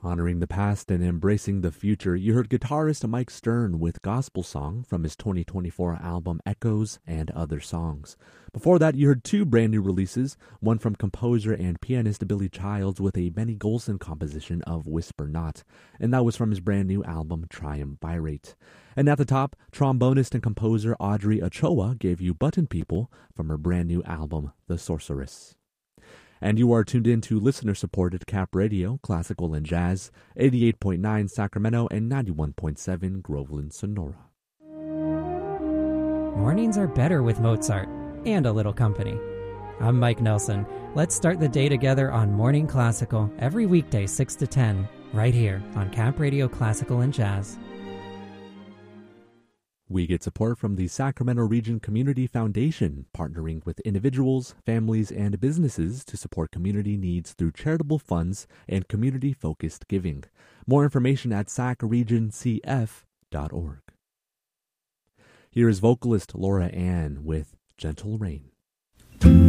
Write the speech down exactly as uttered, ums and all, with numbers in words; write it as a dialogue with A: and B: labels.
A: Honoring the past and embracing the future, you heard guitarist Mike Stern with Gospel Song from his twenty twenty-four album Echoes and Other Songs. Before that, you heard two brand new releases, one from composer and pianist Billy Childs with a Benny Golson composition of Whisper Not, and that was from his brand new album Triumvirate. And at the top, trombonist and composer Audrey Ochoa gave you Button People from her brand new album The Sorceress. And you are tuned in to listener-supported Cap Radio, Classical and Jazz, eighty-eight point nine Sacramento and ninety-one point seven Groveland, Sonora.
B: Mornings are better with Mozart and a little company. I'm Mike Nelson. Let's start the day together on Morning Classical every weekday six to ten, right here on Cap Radio Classical and Jazz.
A: We get support from the Sacramento Region Community Foundation, partnering with individuals, families, and businesses to support community needs through charitable funds and community-focused giving. More information at sac region c f dot org. Here is vocalist Laura Ann with Gentle Rain.